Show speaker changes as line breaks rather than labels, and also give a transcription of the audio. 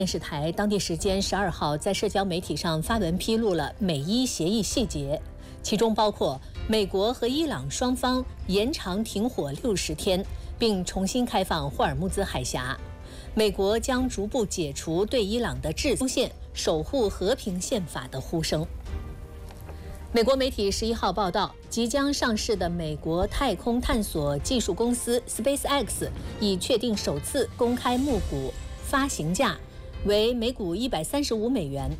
电视台当地时间12号在社交媒体上发文披露了美伊协议细节，其中包括美国和伊朗双方延长停火60天，并重新开放霍尔木兹海峡。美国将逐步解除对伊朗的制裁，守护和平宪法的呼声。美国媒体11号报道，即将上市的美国太空探索技术公司 SpaceX 已确定首次公开募股，发行价为每股135美元，